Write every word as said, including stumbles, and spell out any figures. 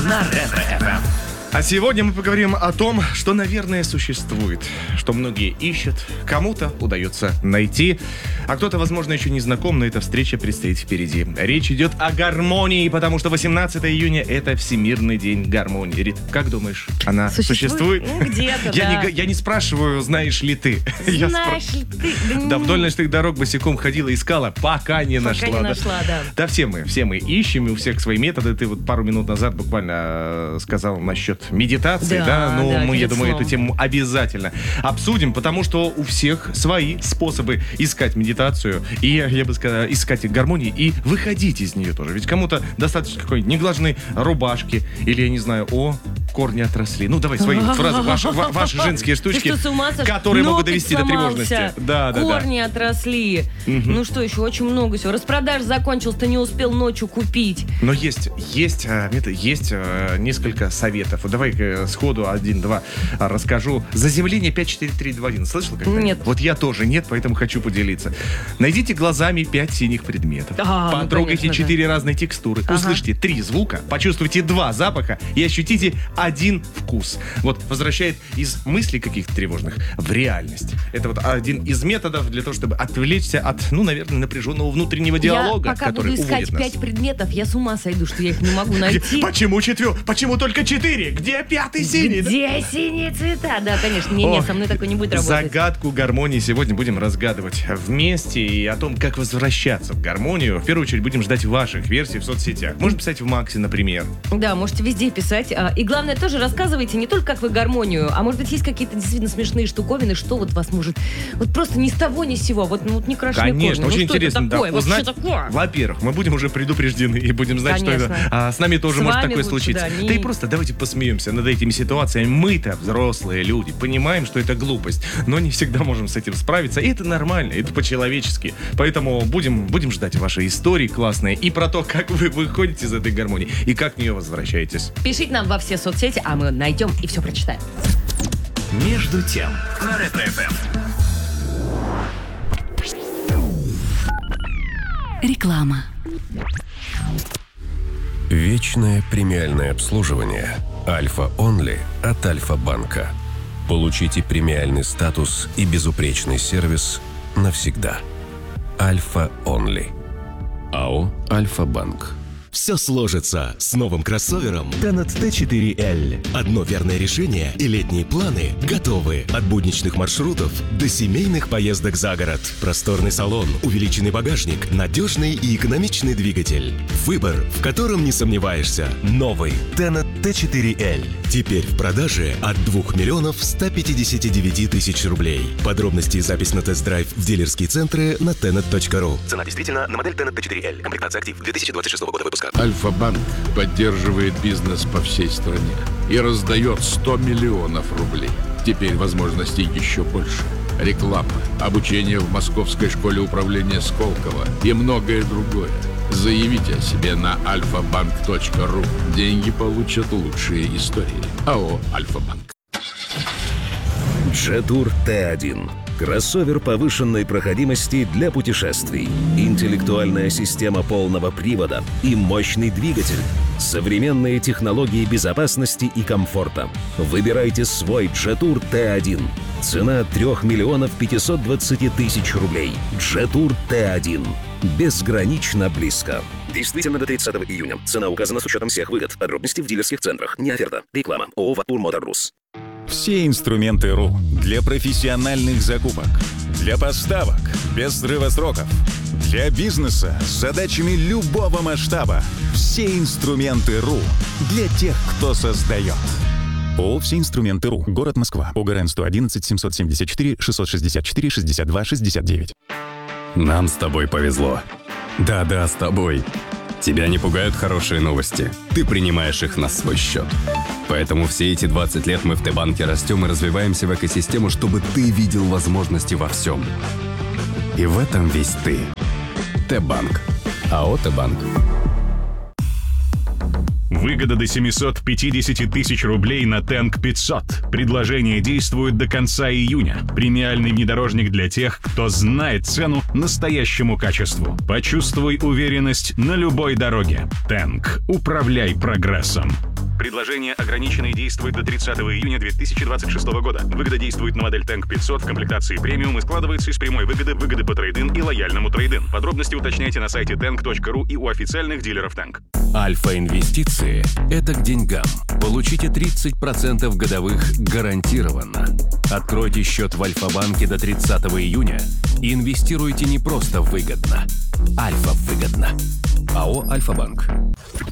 на Ретро-эф эм. А сегодня мы поговорим о том, что, наверное, существует, что многие ищут, кому-то удается найти, а кто-то, возможно, еще не знаком, но эта встреча предстоит впереди. Речь идет о гармонии, потому что восемнадцатое июня — это Всемирный день гармонии. Рит, как думаешь, она существует? Существует? Ну, где-то, я, да. не, я не спрашиваю, знаешь ли ты. Знаешь ли ты? Да, вдоль ночных дорог босиком ходила, искала, пока не Пока нашла. не да. нашла, да. Да, все мы, все мы ищем, и у всех свои методы. Ты вот пару минут назад буквально э, сказал насчет медитации, да, Да, ну, да, мы, я перед думаю, сном. эту тему обязательно обсудим, потому что у всех свои способы искать медитацию и, я бы сказал, искать гармонии и выходить из нее тоже. Ведь кому-то достаточно какой-нибудь неглаженной рубашки или, я не знаю, о, корни отросли. Ну, давай свои фразы, ваши, ва- ваши женские штучки, Ты что, с ума сошел? которые могут Ноготь довести до сломался, тревожности. Да, да, да. корни отросли. Ну что еще, очень много всего. Распродаж закончился, ты не успел ночью купить. Но есть, есть, а, метод, есть а, несколько советов. Вот давай э, сходу один-два а, расскажу. Заземление пять четыре три два один. Слышал когда-нибудь? Нет. Вот я тоже нет, поэтому хочу поделиться. Найдите глазами пять синих предметов. А, ну, Потрогайте конечно, четыре разные текстуры. Ага. Услышьте три звука. Почувствуйте два запаха и ощутите один вкус. Вот возвращает из мыслей каких-то тревожных в реальность. Это вот один из методов для того, чтобы отвлечься от, ну, наверное, напряженного внутреннего диалога, Я пока который буду искать уводит нас. пять предметов, я с ума сойду, что я их не могу найти. Почему четвер? Почему только четыре? Где пятый синий? Где синие цвета? Да, конечно. Не-не, О, со мной такое не будет работать. Загадку гармонии сегодня будем разгадывать вместе и о том, как возвращаться в гармонию. В первую очередь будем ждать ваших версий в соцсетях. Можно писать в Максе, например. Да, можете везде писать. А, И главное, тоже рассказывайте не только, как вы гармонию, а может быть, есть какие-то действительно смешные штуковины, что вот вас может... Вот просто ни с того, ни с сего. Вот, ну, вот не крашеные Конечно, корни. очень Ну, что интересно это такое? да, Вот узнать. что такое? Во-первых, мы будем уже предупреждены и будем знать, Конечно. что это, а, с нами тоже С может вами такое лучше, случиться. да, Да, не- и просто давайте посмеемся над этими ситуациями. Мы-то взрослые люди, понимаем, что это глупость, но не всегда можем с этим справиться. И это нормально, это по-человечески. Поэтому будем, будем ждать ваши истории классные и про то, как вы выходите из этой гармонии и как в нее возвращаетесь. Пишите нам во все соцсети, а мы найдем и все прочитаем. Между тем на Ретро-эф эм. Реклама. Вечное премиальное обслуживание Альфа Онли от Альфа-банка. Получите премиальный статус и безупречный сервис навсегда. Альфа Онли. АО Альфа-банк. Все сложится с новым кроссовером Tenet ти четыре эл. Одно верное решение и летние планы готовы. От будничных маршрутов до семейных поездок за город. Просторный салон, увеличенный багажник, надежный и экономичный двигатель. Выбор, в котором не сомневаешься. Новый Tenet ти четыре эл. Теперь в продаже от двух миллионов ста пятидесяти девяти тысяч рублей. Подробности и запись на тест-драйв в дилерские центры на tenet точка ру. Цена действительно на модель Tenet ти четыре эл. Комплектация актив две тысячи двадцать шестого года выпуска. Альфа-банк поддерживает бизнес по всей стране и раздает сто миллионов рублей. Теперь возможностей еще больше. Реклама, обучение в Московской школе управления Сколково и многое другое. Заявите о себе на альфа-банк точка ру. Деньги получат лучшие истории. АО «Альфа-банк». Джетур Т один. Кроссовер повышенной проходимости для путешествий. Интеллектуальная система полного привода и мощный двигатель. Современные технологии безопасности и комфорта. Выбирайте свой Джетур Т один. Цена трех миллионов пятисот двадцати тысяч рублей. Джетур Т один. Безгранично близко. Действительно до тридцатого июня. Цена указана с учетом всех выгод. Подробности в дилерских центрах. Не оферта. Реклама. ООО «Ватур Моторрус». Все инструменты РУ для профессиональных закупок, для поставок без срыва сроков, для бизнеса с задачами любого масштаба. Все инструменты РУ для тех, кто создает. ООО «Все инструменты РУ». Город Москва. ОГРН сто одиннадцать семьсот семьдесят четыре шестьсот шестьдесят четыре шестьдесят два шестьдесят девять. Нам с тобой повезло. Да-да, с тобой. Тебя не пугают хорошие новости. Ты принимаешь их на свой счет. Поэтому все эти двадцать лет мы в Т-банке растем и развиваемся в экосистему, чтобы ты видел возможности во всем. И в этом весь ты. Т-банк. АО «Т-банк». Выгода до семисот пятидесяти тысяч рублей на Тэнк пятьсот. Предложение действует до конца июня. Премиальный внедорожник для тех, кто знает цену настоящему качеству. Почувствуй уверенность на любой дороге. Тэнк. Управляй прогрессом. Предложение ограничено и действует до тридцатого июня две тысячи двадцать шестого года. Выгода действует на модель Tank пятьсот в комплектации премиум и складывается из прямой выгоды, выгоды по трейд-ин и лояльному трейд-ин. Подробности уточняйте на сайте танк точка ру и у официальных дилеров Tank. Альфа-инвестиции – это к деньгам. Получите тридцать процентов годовых гарантированно. Откройте счет в Альфа-банке до тридцатого июня и инвестируйте не просто выгодно. Альфа-выгодно. АО «Альфа-банк».